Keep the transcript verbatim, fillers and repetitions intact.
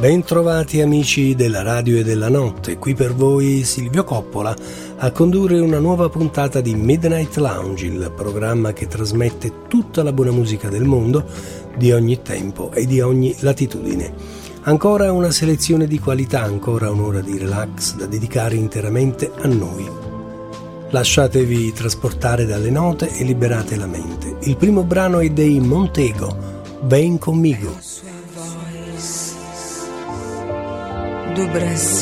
Bentrovati amici della radio e della notte, qui per voi Silvio Coppola a condurre una nuova puntata di Midnight Lounge, il programma che trasmette tutta la buona musica del mondo, di ogni tempo e di ogni latitudine. Ancora una selezione di qualità, ancora un'ora di relax da dedicare interamente a noi. Lasciatevi trasportare dalle note e liberate la mente. Il primo brano è dei Montego, Ven conmigo. Do Brasil.